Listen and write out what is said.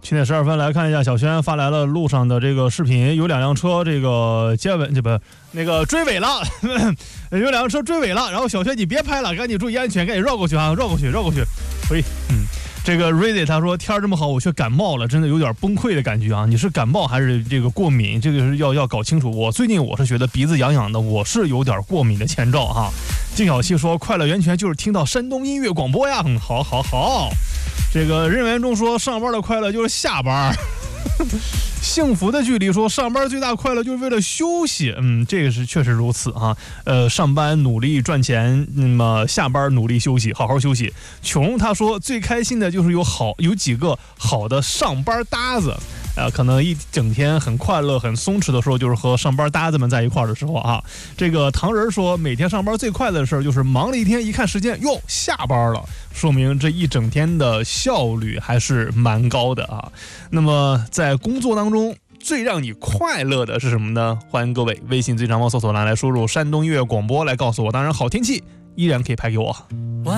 7点12分，来看一下小轩发来了路上的这个视频，有2辆车这个接吻，这不那个追尾了，有2辆车追尾了，然后小轩你别拍了，赶紧注意安全，赶紧绕过去啊，绕过去。喂，这个 Rizzy 他说天这么好，我却感冒了，真的有点崩溃的感觉啊！你是感冒还是这个过敏？这个是要搞清楚。我最近是觉得鼻子痒痒的，我是有点过敏的前兆哈。静小七说快乐源泉就是听到山东音乐广播呀，好。这个任元忠说上班的快乐就是下班。幸福的距离说上班最大快乐就是为了休息，这个是确实如此啊。上班努力赚钱，那么下班努力休息，好好休息。穷他说最开心的就是有几个好的上班搭子。可能一整天很快乐很松弛的时候就是和上班搭子们在一块儿的时候啊。这个唐人说每天上班最快乐的事就是忙了一天，一看时间哟下班了，说明这一整天的效率还是蛮高的啊。那么在工作当中最让你快乐的是什么呢？欢迎各位微信最长方搜索栏来输入山东音乐广播来告诉我，当然好天气依然可以拍给我。